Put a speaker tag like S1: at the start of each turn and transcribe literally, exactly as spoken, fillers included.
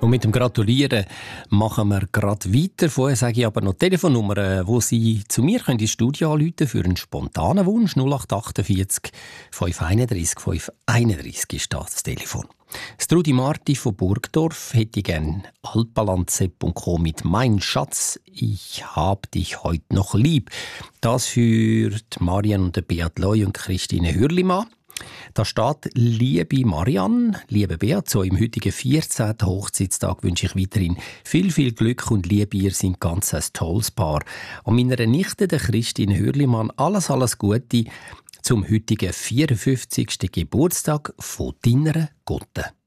S1: Und mit dem Gratulieren machen wir gerade weiter. Vorher sage ich aber noch die Telefonnummer, wo Sie zu mir ins Studio anrufen können für einen spontanen Wunsch. null acht achtundvierzig fünf einunddreißig fünf einunddreißig ist das Telefon. Strudi Marti von Burgdorf hätte gern alpalandsepp punkt com mit «Mein Schatz, ich hab dich heute noch lieb». Das für Marian und Beat Loy und Christine Hürlimann. Da steht: «Liebe Marianne, liebe Beat, so im heutigen vierzehnten Hochzeitstag wünsche ich weiterhin viel, viel Glück und Liebe. Ihr seid ganz ein tolles Paar. Und meiner Nichte, der Christine Hürlimann, alles, alles Gute zum heutigen vierundfünfzigsten Geburtstag von deiner Gotte.»